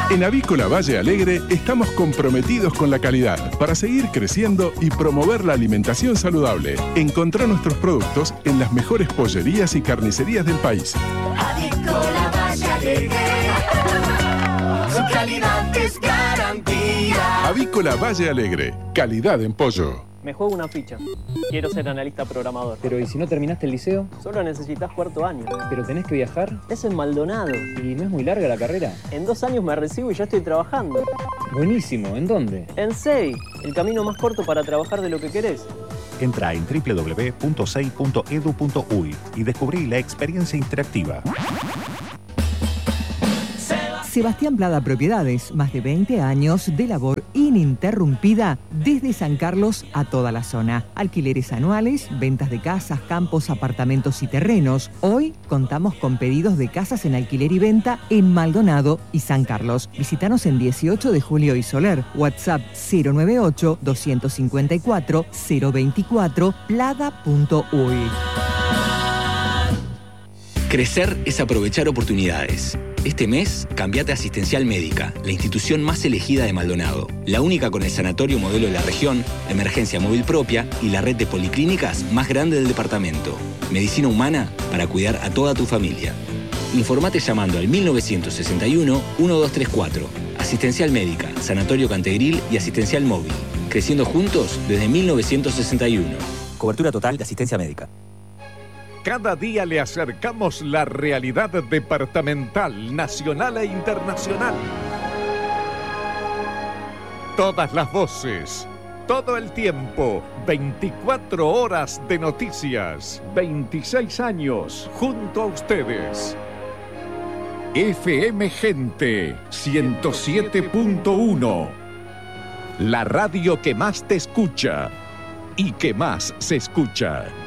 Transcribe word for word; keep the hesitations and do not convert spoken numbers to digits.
En Avícola Valle Alegre estamos comprometidos con la calidad para seguir creciendo y promover la alimentación saludable. Encontrá nuestros productos en las mejores pollerías y carnicerías del país. Avícola Valle Alegre, su calidad es garantía. Avícola Valle Alegre, calidad en pollo. Me juego una ficha. Quiero ser analista programador. Pero ¿y si no terminaste el liceo? Solo necesitas cuarto año. ¿Pero tenés que viajar? Es en Maldonado. ¿Y no es muy larga la carrera? En dos años me recibo y ya estoy trabajando. Buenísimo. ¿En dónde? En S E I, el camino más corto para trabajar de lo que querés. Entra en doble u doble u doble u punto s e i punto e d u punto u y y descubrí la experiencia interactiva. Sebastián Plada Propiedades, más de veinte años de labor ininterrumpida desde San Carlos a toda la zona. Alquileres anuales, ventas de casas, campos, apartamentos y terrenos. Hoy contamos con pedidos de casas en alquiler y venta en Maldonado y San Carlos. Visítanos en dieciocho de Julio y Soler. WhatsApp cero nueve ocho, dos cinco cuatro, cero dos cuatro, plada punto u y. Crecer es aprovechar oportunidades. Este mes, cambiate a Asistencial Médica, la institución más elegida de Maldonado. La única con el sanatorio modelo de la región, emergencia móvil propia y la red de policlínicas más grande del departamento. Medicina humana para cuidar a toda tu familia. Informate llamando al mil novecientos sesenta y uno, doce treinta y cuatro. Asistencial Médica, Sanatorio Cantegril y Asistencial Móvil. Creciendo juntos desde mil novecientos sesenta y uno. Cobertura total de asistencia médica. Cada día le acercamos la realidad departamental, nacional e internacional. Todas las voces, todo el tiempo, veinticuatro horas de noticias, veintiséis años junto a ustedes. F M Gente ciento siete punto uno, la radio que más te escucha y que más se escucha.